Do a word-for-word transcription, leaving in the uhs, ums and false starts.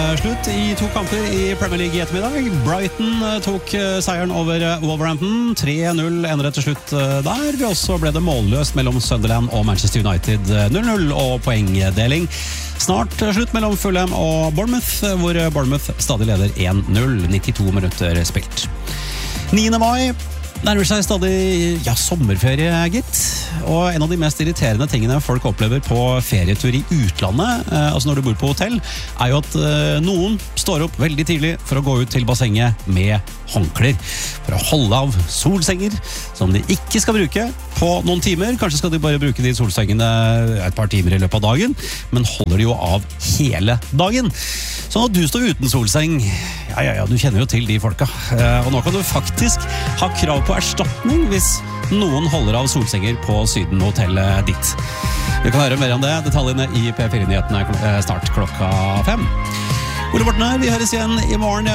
Slutt i to kamper i Premier League i ettermiddag. Brighton tok seieren over Wolverhampton. tre null ender det til slutt der. Og så ble det målløst mellom Sunderland og Manchester United. null null og poengdeling. Snart slutt mellom Fulham og Bournemouth, hvor Bournemouth stadig leder en null. nittito minutter spilt. niende mai nærmer seg stadig ja, sommerferie, gitt. Og en av de mest irriterende tingene folk opplever på ferietur i utlandet, eh, altså når du bor på hotell, er jo at eh, noen står opp veldig tidlig for å gå ut til bassenget med håndklær. For å holde av solsenger som de ikke skal bruke på noen timer. Kanskje skal de bare bruke de solsengene et par timer i løpet av dagen, men holder de jo av hele dagen. Sånn at du står uten solseng, ja, ja, ja, du kjenner jo til de folka. Eh, og nå kan du faktisk ha krav på erstatning hvis noen holder av solsenger på Sydenhotellet ditt. Du kan høre mer om det, detaljene i P fire-nyhetene snart klokka fem. Ole Morten her, vi høres igjen i morgen.